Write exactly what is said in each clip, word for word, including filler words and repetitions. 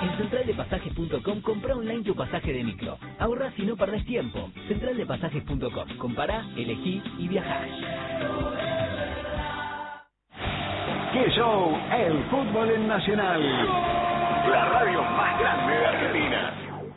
En central de pasajes punto com comprá online tu pasaje de micro. Ahorrás y no perdés tiempo. central de pasajes punto com. Compará, elegí y viajá. ¡Qué show! El fútbol en Nacional. La radio más grande de Argentina.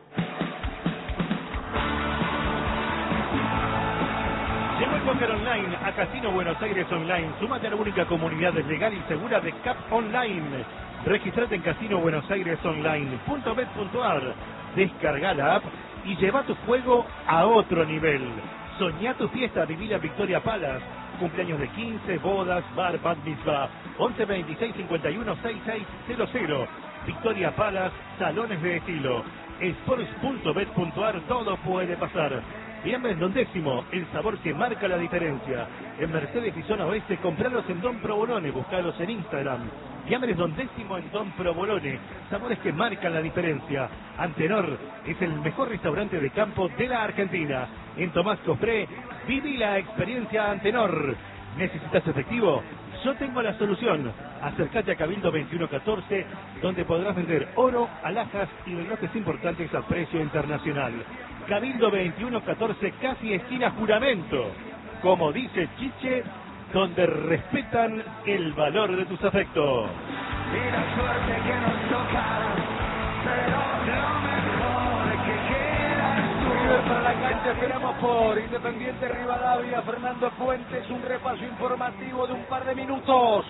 Llegó el póker online a Casino Buenos Aires Online. Sumate a la única comunidad legal y segura de C A P Online. Registrate en casino buenos aires online punto bet punto ar. Descarga la app y lleva tu juego a otro nivel. Soñá tu fiesta, viví la Victoria Palace. Cumpleaños de quince, bodas, bar, bat mitzvah. once veintiséis cincuenta y uno sesenta y seis cero cero. Victoria Palace, salones de estilo. sports punto bet punto ar, todo puede pasar. Fiambres Don Décimo, el sabor que marca la diferencia. En Mercedes y Zona Oeste, compralos en Don Provolone, buscalos en Instagram. Fiambres Don Décimo en Don Provolone, sabores que marcan la diferencia. Antenor es el mejor restaurante de campo de la Argentina. En Tomás Cofré, viví la experiencia Antenor. ¿Necesitas efectivo? Yo tengo la solución. Acércate a Cabildo veintiuno catorce, donde podrás vender oro, alhajas y relojes importantes a precio internacional. Cabildo veintiuno catorce, casi esquina Juramento. Como dice Chiche, donde respetan el valor de tus afectos. Y la suerte que nos toca, pero lo mejor que queda es tú. River para la cancha, esperamos por Independiente Rivadavia, Fernando Fuentes, un repaso informativo de un par de minutos.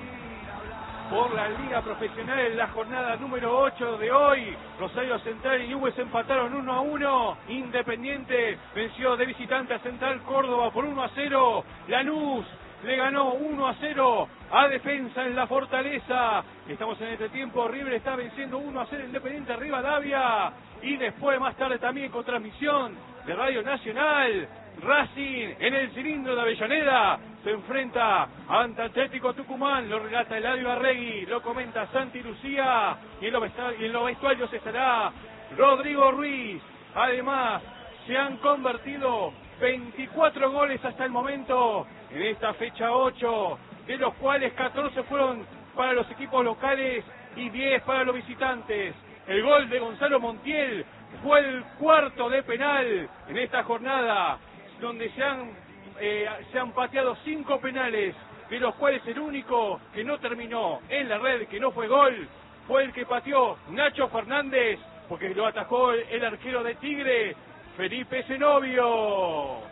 Por la Liga Profesional en la jornada número ocho de hoy, Rosario Central y Newell's empataron uno a uno. Independiente venció de visitante a Central Córdoba por uno a cero. Lanús le ganó uno a cero a Defensa en la Fortaleza. Estamos en este tiempo, River está venciendo uno a cero Independiente Rivadavia. Y después, más tarde también, con transmisión de Radio Nacional, Racing en el cilindro de Avellaneda se enfrenta ante Atlético Tucumán. Lo relata Eladio Arregui, lo comenta Santi Lucía, y en los vestuarios, en los vestuarios estará Rodrigo Ruiz. Además, se han convertido veinticuatro goles hasta el momento en esta fecha ocho, de los cuales catorce fueron para los equipos locales y diez para los visitantes. El gol de Gonzalo Montiel fue el cuarto de penal en esta jornada, donde se han, eh, se han pateado cinco penales, de los cuales el único que no terminó en la red, que no fue gol, fue el que pateó Nacho Fernández, porque lo atajó el, el arquero de Tigre, Felipe Zenobio.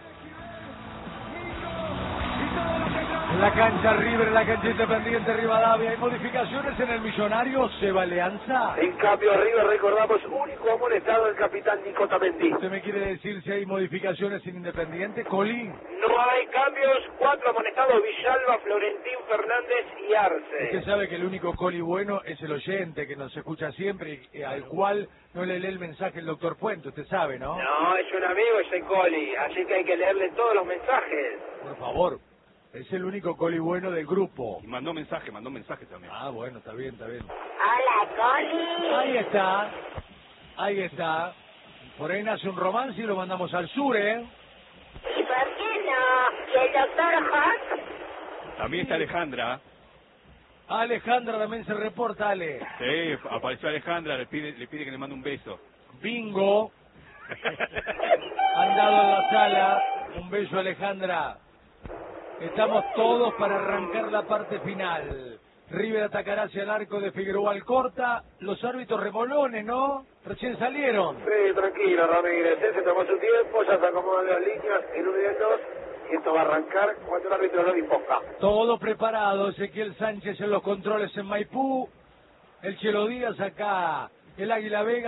En la cancha River, en la cancha Independiente Rivadavia, ¿hay modificaciones en el Millonario? ¿Se va Alianza? En cambio, River, recordamos, único amonestado el capitán Nico Tamendi. ¿Usted me quiere decir si hay modificaciones en Independiente? Colín. No hay cambios, cuatro amonestados: Villalba, Florentín, Fernández y Arce. Usted sabe que el único coli bueno es el oyente, que nos escucha siempre y al cual no le lee el mensaje el doctor Puente, usted sabe, ¿no? No, es un amigo ese coli, así que hay que leerle todos los mensajes. Por favor. Es el único coli bueno del grupo. Y mandó mensaje, mandó mensaje también. Ah, bueno, está bien, está bien. Hola, Coli. Ahí está. Ahí está. Por ahí nace un romance y lo mandamos al sur, ¿eh? ¿Y por qué no? ¿Y el doctor Hot? También está Alejandra. Alejandra también se reporta, Ale. Sí, apareció Alejandra, le pide, le pide que le mande un beso. Bingo. Han dado en la sala. Un beso, Alejandra. Estamos todos para arrancar la parte final. River atacará hacia el arco de Figueroa Alcorta. Los árbitros remolones, ¿no? Recién salieron. Sí, tranquilo, Ramírez. Él se tomó su tiempo, ya se acomodan las líneas, el uno y el dos. Y esto va a arrancar cuando el árbitro lo disponga. Todo preparado. Ezequiel Sánchez en los controles en Maipú. El Chelo Díaz acá. El Águila Vega.